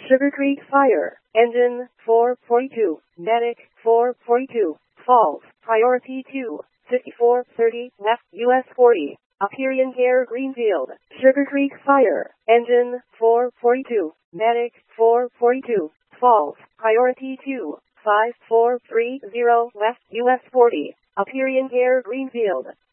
Sugar Creek Fire, engine 442, medic 442, falls, priority 2, 5430, left, US 40, Aperian Care Greenfield, Sugar Creek Fire, engine 442, medic 442, falls, priority 2, 5430, left, US 40, Aperian Care Greenfield.